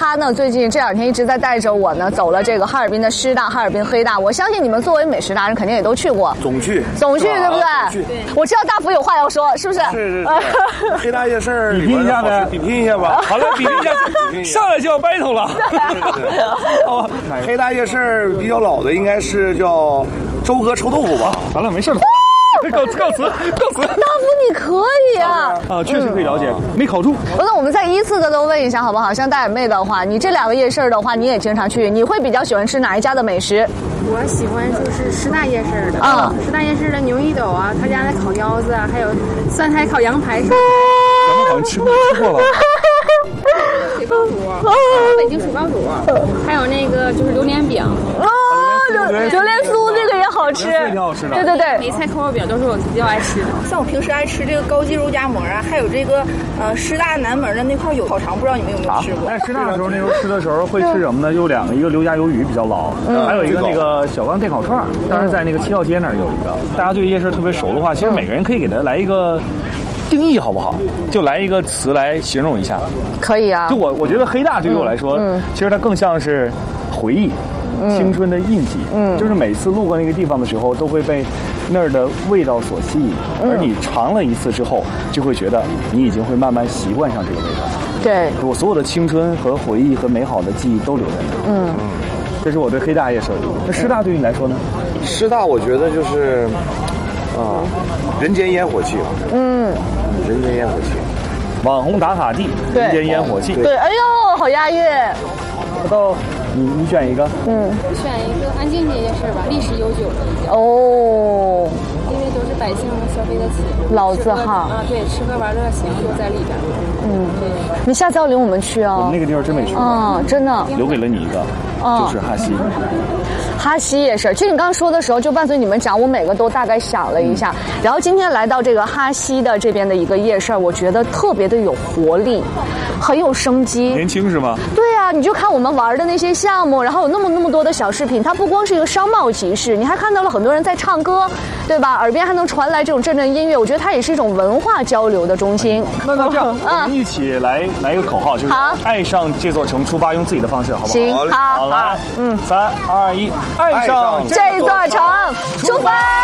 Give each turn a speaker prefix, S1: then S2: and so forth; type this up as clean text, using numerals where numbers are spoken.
S1: 他呢最近这2天一直在带着我呢走了这个哈尔滨的师大、哈尔滨黑大。我相信你们作为美食达人，肯定也都去过。
S2: 总去，
S1: 对不对？我知道大福有话要说，是不是？
S2: 是。黑大夜市
S3: 比拼一下呗，
S2: 比拼一下吧。
S3: 好了，比拼一下，上来就要 battle 了。
S2: 黑大夜市比较老的应该是叫周哥臭豆腐吧？
S3: 完了，没事了。告辞。
S1: 大福你可以啊！
S3: 确实可以了解，没考住。
S1: 那我们再依次的都问一下好不好？像大眼妹的话，你这2个夜市的话，你也经常去，你会比较喜欢吃哪一家的美食？
S4: 我喜欢就是师大夜市的师大夜市的牛一斗啊，他家的烤腰子啊，还有酸菜烤羊排。
S3: 咱们好像吃过了。
S4: 水爆肚，北京水爆肚，还有那个就是榴莲饼。
S1: 榴莲酥这个也好吃，
S3: 挺好吃的。
S1: 对，
S4: 梅菜扣肉饼都是我比较爱吃的。
S5: 像我平时爱吃这个高级肉夹馍啊，还有这个师大南门的那块有烤肠，不知道你们有没有吃过？
S3: 在师大的时候，那时候吃的时候会吃什么呢？有2个，一个刘家鱿鱼比较老，还有一个那个小刚电烤串，当然在那个7号街那儿有一个。大家对夜市特别熟的话，其实每个人可以给它来一个定义，好不好？就来一个词来形容一下。
S1: 可以啊。
S3: 就我觉得黑大对于我来说，其实它更像是回忆。青春的印记，就是每次路过那个地方的时候，都会被那儿的味道所吸引，而你尝了一次之后，就会觉得你已经会慢慢习惯上这个味道。
S1: 对，
S3: 我所有的青春和回忆和美好的记忆都留在那儿。这是我对黑大夜市的理解。那师大对于你来说呢？
S2: 师大我觉得就是人间烟火气吧。人间烟火气，
S3: 网红打卡地，人间烟火气。
S1: 对，哎呦，好押韵。
S3: 到你选一个。
S4: 我选一个安静街夜市吧，历史悠久的一家。
S1: 哦。
S4: 因为都是百姓消费得起，
S1: 老字号
S4: 啊，对，吃喝玩乐行都在里边。对。
S1: 你下次要领我们去啊！
S3: 我们那个地方真没去过。
S1: 真的。
S3: 留给了你一个，就是哈西。
S1: 哈西夜市，其实你刚刚说的时候，就伴随你们讲，我每个都大概想了一下。然后今天来到这个哈西的这边的一个夜市，我觉得特别的有活力，很有生机。
S3: 年轻是吗？
S1: 对啊，你就看我们玩的那些项目，然后有那么多的小饰品，它不光是一个商贸集市，你还看到了很多人在唱歌，对吧？耳边还能传来这种阵阵音乐，我觉得它也是一种文化交流的中心。
S3: 那这样，我们一起来一个口号，就是爱上这座城，出发，用自己的方式，好不好？
S1: 行，好，
S3: 来，3、2、1，爱上
S1: 这座城，出发。